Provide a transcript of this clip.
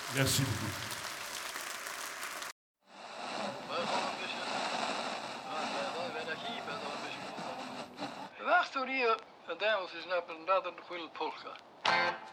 Merci beaucoup. Wacht, Rio, en daar is een polka.